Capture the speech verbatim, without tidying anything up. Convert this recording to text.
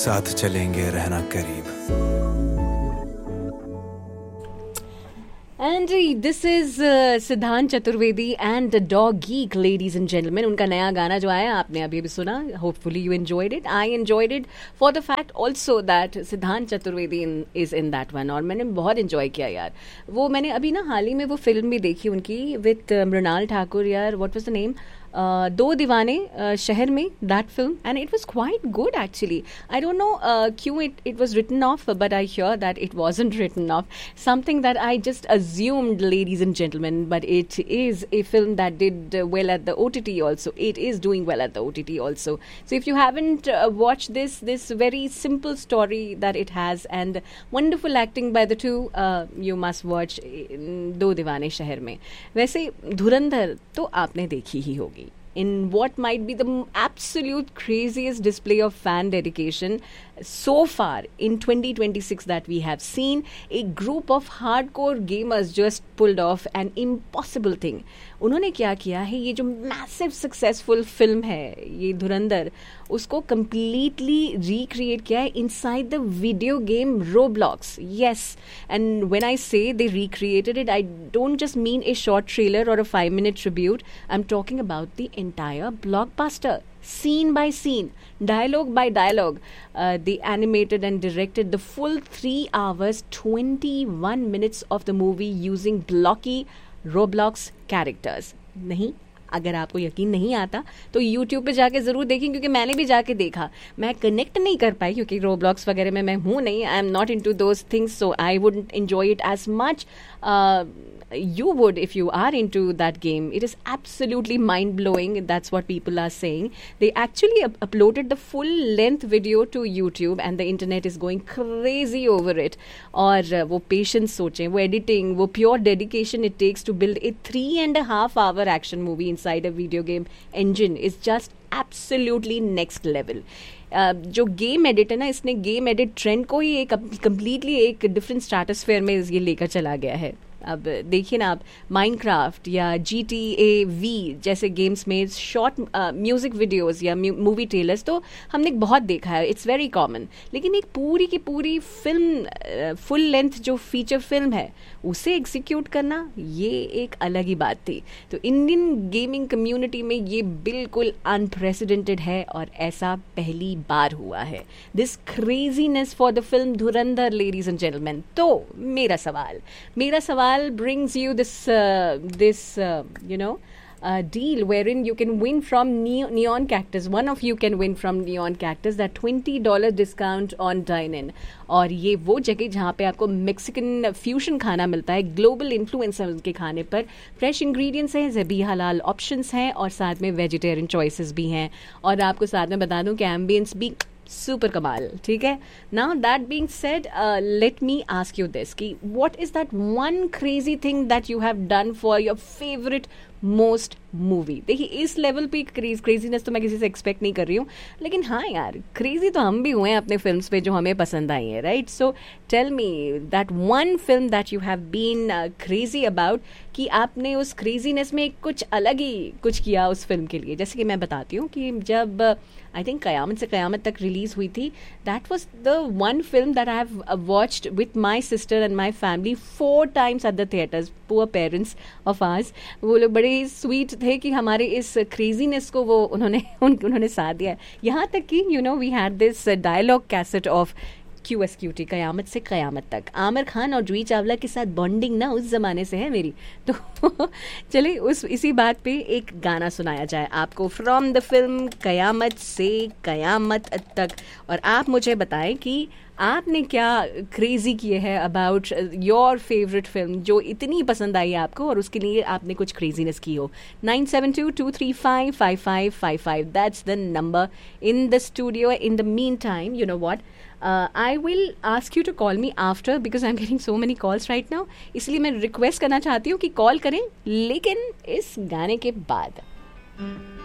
साथ चलेंगे रहना करीब. And this is uh, सिद्धांत Chaturvedi and the Dog Geek, ladies and gentlemen. उनका नया गाना जो आया आपने अभी अभी सुना. Hopefully you enjoyed it. I enjoyed it for the fact also that सिद्धांत Chaturvedi in, is in that one. और मैंने बहुत enjoy किया यार. वो मैंने अभी ना हाल ही में वो फिल्म भी देखी उनकी with uh, मृणाल ठाकुर यार. What was the name? Uh, दो दीवाने uh, शहर में, that film, and it was quite good actually. I don't know uh, क्यों it, it was written off, but I hear that it wasn't written off. Something that I just assumed, ladies and gentlemen, but it is a film that did uh, well at the O T T also. It is doing well at the O T T also. So if you haven't uh, watched this, this very simple story that it has and wonderful acting by the two, uh, you must watch दो दीवाने शहर में. वैसे धुरंधर तो आपने देखी ही होगी. In what might be the absolute craziest display of fan dedication so far in twenty twenty-six that we have seen, a group of hardcore gamers just pulled off an impossible thing. उन्होंने क्या किया है, ये जो massive successful film है ये धुरंधर, उसको completely recreate किया है inside the video game Roblox. Yes, and when I say they recreated it, I don't just mean a short trailer or a five minute tribute. I'm talking about the entire blockbuster. Scene by scene, dialogue by dialogue, uh, they animated and directed the full three hours, twenty-one minutes of the movie using blocky Roblox characters. नहीं, अगर आपको यकीन नहीं आता तो YouTube पे जाके ज़रूर देखें, क्योंकि मैंने भी जाके देखा. मैं कनेक्ट नहीं कर पाई क्योंकि Roblox वगैरह में मैं हूँ नहीं. I am not into those things, so I wouldn't enjoy it as much. You would if you are into that game. It is absolutely mind-blowing. That's what people are saying. They actually up- uploaded the full-length video to YouTube and the internet is going crazy over it. और uh, वो patience सोचें, वो editing, वो pure dedication it takes to build a three and a half hour action movie inside a video game engine is just absolutely next level. Uh, जो game edit है ना, इसने game edit trend को ही एक completely एक different stratosphere में ये लेकर चला गया है. अब देखिए ना आप, माइनक्राफ्ट या जी टी ए वी जैसे गेम्स में शॉर्ट म्यूजिक वीडियोस या मूवी ट्रेलर्स तो हमने बहुत देखा है, इट्स वेरी कॉमन. लेकिन एक पूरी की पूरी फिल्म, फुल लेंथ जो फीचर फिल्म है, उसे एग्जीक्यूट करना ये एक अलग ही बात थी. तो इंडियन गेमिंग कम्युनिटी में ये बिल्कुल अनप्रेसिडेंटेड है और ऐसा पहली बार हुआ है. This craziness for the film Dhurandhar, ladies and gentleman. तो मेरा सवाल मेरा सवाल brings you this uh, this uh, you know uh, deal wherein you can win from Neo- Neon Cactus. One of you can win from Neon Cactus that twenty dollars discount on dine-in. और ये वो जगह जहाँ पे आपको Mexican fusion खाना मिलता है. ग्लोबल इन्फ्लुएंस है उनके खाने पर. फ्रेश इंग्रेडिएंट्स हैं, ज़बी हलाल ऑप्शंस हैं और साथ में वेजिटेरियन चॉइसेस भी हैं. और आपको साथ में बता दूं कि एम्बियंस भी सुपर कमाल. ठीक है. Now that being said, let me ask you this कि what is that one crazy thing that you have done for your favourite most movie. देखिए, इस लेवल पे क्रेज क्रेजीनेस तो मैं किसी से एक्सपेक्ट नहीं कर रही हूँ, लेकिन हाँ यार, क्रेजी तो हम भी हुए हैं अपने फिल्म्स पे जो हमें पसंद आई है, right. So tell me that one film that you have been crazy about, कि आपने उस क्रेजीनेस में कुछ अलग ही कुछ किया उस फिल्म के लिए. जैसे कि मैं बताती हूँ कि जब आई थिंक कयामत से कयामत तक रिलीज हुई थी, that was the one film that I have watched with my sister and my family four times at the theatres. Poor parents of hours, वो लोग बड़े स्वीट थे कि हमारे इस क्रेजीनेस को वो उन्होंने उन, उन्होंने साथ दिया. यहाँ तक कि you know we had this dialogue cassette of Q S Q T, कयामत से कयामत तक. आमिर खान और जूही चावला के साथ बॉन्डिंग ना उस ज़माने से है मेरी. तो चलिए उस इसी बात पे एक गाना सुनाया जाए आपको फ्रॉम द फिल्म कयामत से कयामत तक. और आप मुझे बताएं कि आपने क्या क्रेजी किए हैं अबाउट योर फेवरेट फिल्म जो इतनी पसंद आई आपको और उसके लिए आपने कुछ क्रेजीनेस की हो. Nine seven to to three five five five five five, that's the number in the studio. In the mean time, you know what, I will ask you to call me after because I am getting so many calls right now. इसलिए मैं request करना चाहती हूँ कि call करें, लेकिन इस गाने के बाद.